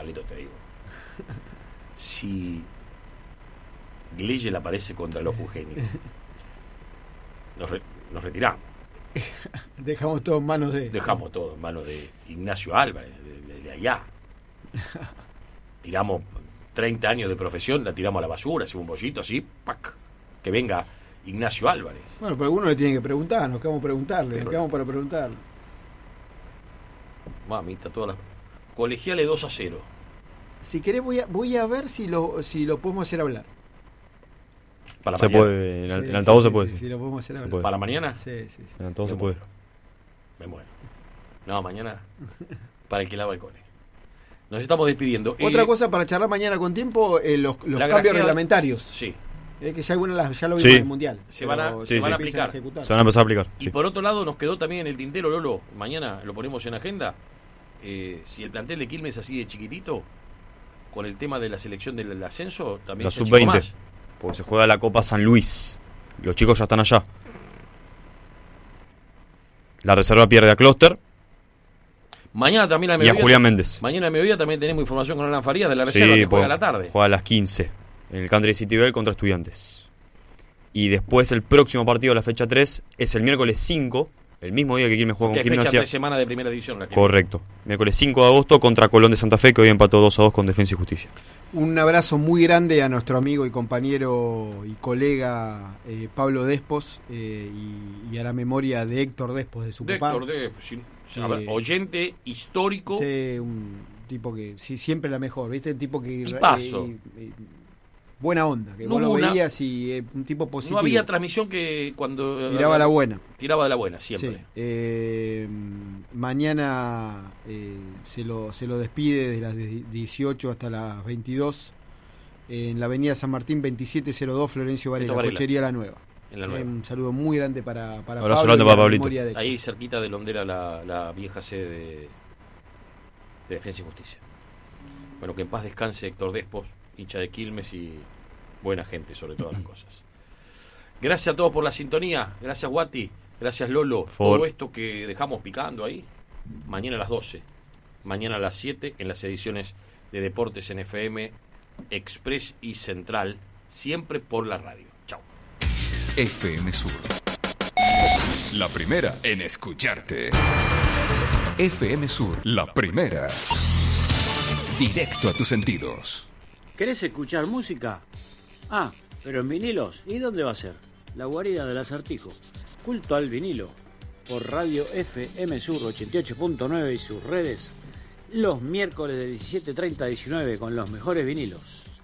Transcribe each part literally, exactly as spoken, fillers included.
Carlito, te digo. Si Gleyel aparece contra los Eugenio, nos, re, nos retiramos. Dejamos todo en manos de... Dejamos todo en manos de Ignacio Álvarez, de, de, de allá. Tiramos treinta años de profesión, la tiramos a la basura, hacemos un bollito así, ¡pac! Que venga Ignacio Álvarez. Bueno, pero alguno le tiene que preguntar, nos quedamos a preguntarle, Pero, nos quedamos para preguntarle. Mamita, todas las... Colegiales dos a cero. Si querés voy a, voy a ver si lo, si lo podemos hacer hablar. Para se mañana. puede, en, Sí, en altavoz sí, se puede sí, decir. sí, lo podemos hacer Se hablar. puede. ¿Para mañana? Sí, sí, sí. En altavoz Me se puede. muero. Me muero. No, mañana para el que lava el cole. Nos estamos despidiendo. Otra eh, cosa para charlar mañana con tiempo, eh, los, los la cambios grafía- reglamentarios. Sí. Eh, que ya, algunas las- ya lo vimos Sí. en el Mundial. Se van a- pero se se van a empiezan aplicar. ejecutar. Se van a empezar a aplicar. Y Sí. por otro lado nos quedó también en el tintero, Lolo, mañana lo ponemos en agenda, eh, si el plantel de Quilmes así de chiquitito, con el tema de la selección del ascenso, también La se sub veinte. achicó más. Porque se juega la Copa San Luis. Los chicos ya están allá. La reserva pierde a Clúster Mañana también a y a mediodía, Julián Méndez. mañana a mediodía también tenemos información con Alan Farías de la reserva, Sí, que juega porque a la tarde. juega a las quince en el Country City Bell contra Estudiantes. Y después el próximo partido, la fecha tres, es el miércoles cinco, el mismo día que Quilmes juega Que con es fecha Gimnasia. tres semanas de primera división. La que Correcto. Miércoles cinco de agosto contra Colón de Santa Fe, que hoy empató dos a dos con Defensa y Justicia. Un abrazo muy grande a nuestro amigo y compañero y colega eh, Pablo Despos eh, y, y a la memoria de Héctor Despos, de su de papá. Héctor, de, sin- a ver, Eh, oyente histórico. Sí, un tipo que sí, siempre la mejor, ¿viste? Un tipo que... Tipazo. eh, eh, buena onda, que No vos lo hubo una- veías y eh, un tipo positivo. No había transmisión que cuando... eh, Tiraba la buena. Tiraba de la buena, siempre. Sí. Eh, mañana eh, se, lo, se lo despide desde las dieciocho hasta las veintidós en la avenida San Martín veintisiete cero dos, Florencio Varela, Varela. Cochería La Nueva. En la Eh, nueva. un saludo muy grande para, para Abrazo Pablo grande y para a la Pablito. memoria de- Ahí cerquita de Londera, la, la vieja sede de, de Defensa y Justicia. Bueno, que en paz descanse Héctor Despos, hincha de Quilmes y buena gente sobre todas las cosas. Gracias a todos por la sintonía. Gracias, Guati. Gracias, Lolo. favor. Todo esto que dejamos picando ahí, mañana a las doce. Mañana a las siete en las ediciones de Deportes en F M, Express y Central, siempre por la radio. Chao. F M Sur. La primera en escucharte. F M Sur, la primera. Directo a tus sentidos. ¿Querés escuchar música? Ah, pero en vinilos. ¿Y dónde va a ser? La guarida del acertijo. Culto al vinilo. Por Radio F M Sur ochenta y ocho punto nueve y sus redes. Los miércoles de diecisiete treinta a diecinueve con los mejores vinilos.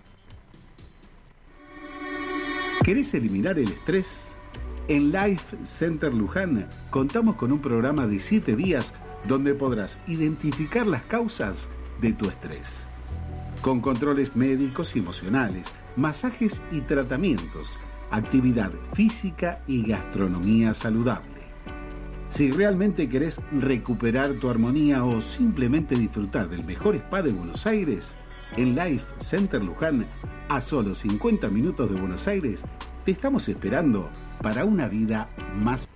¿Querés eliminar el estrés? En Life Center Luján contamos con un programa de siete días donde podrás identificar las causas de tu estrés. Con controles médicos y emocionales, masajes y tratamientos, actividad física y gastronomía saludable. Si realmente querés recuperar tu armonía o simplemente disfrutar del mejor spa de Buenos Aires, en Life Center Luján, a solo cincuenta minutos de Buenos Aires, te estamos esperando para una vida más